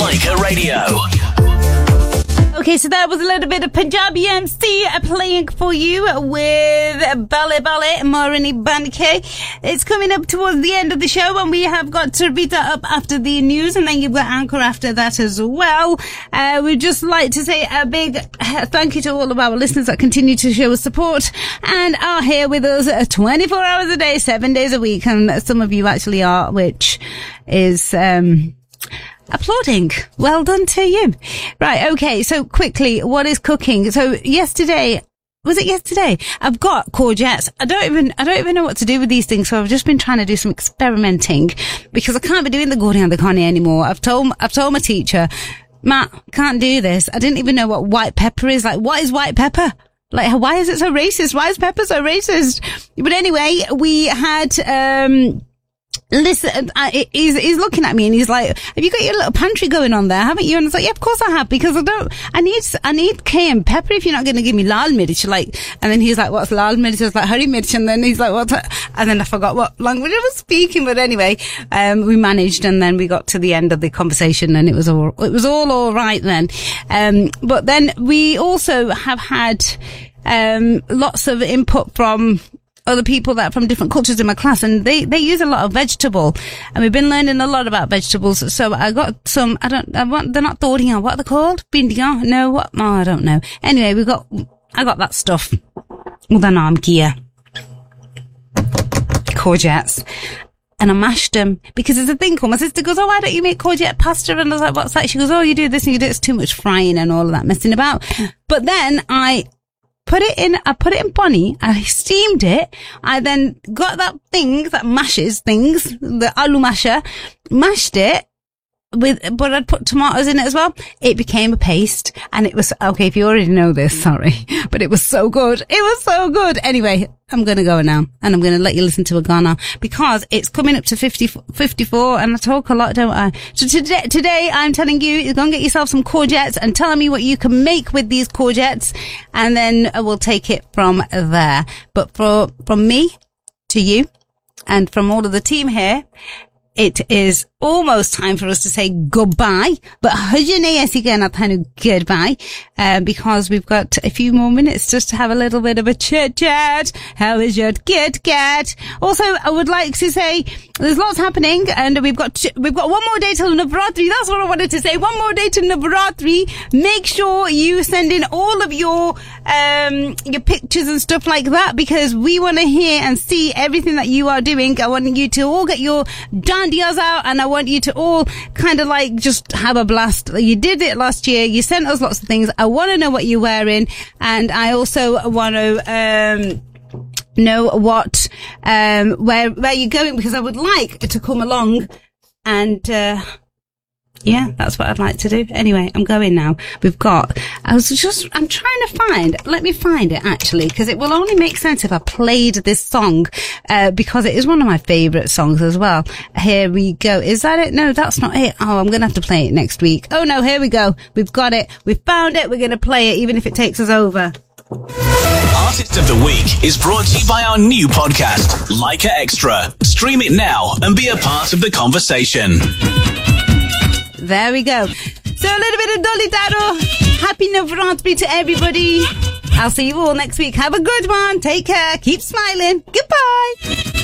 Laika Radio. Okay, so that was a little bit of Punjabi MC playing for you with Bale Bale Morini Banke. It's coming up towards the end of the show, and we have got Rita up after the news, and then you've got Anchor after that as well. We'd just like to say a big thank you to all of our listeners that continue to show us support and are here with us 24 hours a day, 7 days a week, and some of you actually are, which is applauding. Well done to you. Right, okay, so quickly, what is cooking? So yesterday, was it yesterday? I've got courgettes. I don't even know what to do with these things, so I've just been trying to do some experimenting because I can't be doing the Gordy and the Connie anymore. I've told my teacher, Matt, can't do this. I didn't even know what white pepper is. Like, what is white pepper? Like, why is it so racist? Why is pepper so racist? But anyway, we had, listen, he's looking at me and he's like, have you got your little pantry going on there, haven't you? And I was like, yeah, of course I have, because I need cayenne pepper if you're not going to give me lal mirch, like, and then he's like, what's lal mirch? I was like, hari mirch, and then he's like, what? And then I forgot what language I was speaking, but anyway, we managed, and then we got to the end of the conversation, and it was all right then. But then we also have had, lots of input from other people that from different cultures in my class, and they use a lot of vegetable, and we've been learning a lot about vegetables. So I got some, they're not dorian, what are they called? Bindian? No, what? Oh, I don't know. Anyway, I got that stuff. Courgettes. And I mashed them because there's a thing called, my sister goes, oh, why don't you make courgette pasta? And I was like, what's that? She goes, oh, you do this and you do, it's too much frying and all of that messing about. But then I put it in bunny, I steamed it, I then got that mashes things, the aloo masher, mashed it, but I'd put tomatoes in it as well. It became a paste, and it was, okay, if you already know this, sorry, but it was so good. It was so good. Anyway, I'm gonna go now, and I'm gonna let you listen to a Ghana, because it's coming up to 54, and I talk a lot, don't I? So today I'm telling you, go and get yourself some courgettes, and tell me what you can make with these courgettes, and then we'll take it from there. But from me to you, and from all of the team here, it is almost time for us to say goodbye, but goodbye, because we've got a few more minutes just to have a little bit of a chit chat. How is your get? Also, I would like to say there's lots happening, and we've got one more day till Navratri. That's what I wanted to say. One more day till Navratri. Make sure you send in all of your pictures and stuff like that, because we want to hear and see everything that you are doing. I want you to all get your dandias out, and I want you to all kind of like just have a blast. You did it last year. You sent us lots of things. I want to know what you're wearing, and I also want to know what where you're going, because I would like to come along and yeah, that's what I'd like to do. Anyway, I'm going now. I'm trying to let me find it actually, because it will only make sense if I played this song, because it is one of my favourite songs as well. Here we go. Is that it? No, that's not it. Oh, I'm going to have to play it next week. Oh no, here we go. We've got it. We've found it. We're going to play it, even if it takes us over. Artist of the Week is brought to you by our new podcast, Laika Extra. Stream it now and be a part of the conversation. There we go. So a little bit of Dolly Daro. Happy Navratri to everybody. I'll see you all next week. Have a good one. Take care. Keep smiling. Goodbye.